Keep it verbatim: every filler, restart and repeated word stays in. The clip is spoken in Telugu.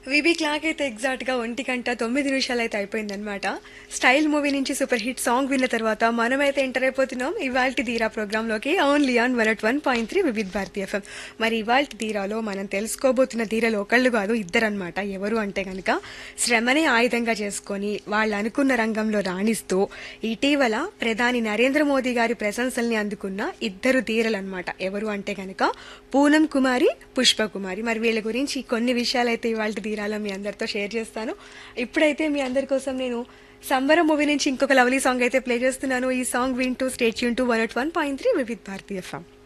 వీబీ క్లాక్ అయితే ఎగ్జాక్ట్‌గా ఒంటి గంట తొమ్మిది నిమిషాలైతే అయిపోయిందనమాట. 'స్టైల్' మూవీ నుంచి సూపర్ హిట్ సాంగ్ విన్న తర్వాత మనమైతే ఎంటర్ అయిపోతున్నాం ఇవాల్టి ధీరా ప్రోగ్రామ్‌లోకి only on one not one point three Vividh Bharati FM. మరి ఇవాల్టి ధీరాలో మనం తెలుసుకోబోతున్న ధీరలు ఒకళ్ళు కాదు ఇద్దరనమాట. ఎవరు అంటే గనక శ్రమనే ఆయుధంగా చేసుకొని వాళ్ళు అనుకున్న రంగంలో రాణిస్తూ ఇటీవల ప్రధాని నరేంద్ర మోదీ గారి ప్రశంసల్ని అందుకున్న ఇద్దరు ధీరలనమాట. ఎవరు అంటే గనక పూనం కుమారి, పుష్ప కుమారి. మరి వీళ్ళ గురించి కొన్ని విషయాలైతే ఇవాళ ధీరాలో మీ అందరితో షేర్ చేస్తాను. ఇప్పుడైతే మీ అందరి కోసం నేను సంబరం మూవీ నుంచి ఇంకొక లవ్లీ సాంగ్ అయితే ప్లే చేస్తున్నాను. ఈ సాంగ్ వింటూ state tune to one not one point three Vividh Bharati FM.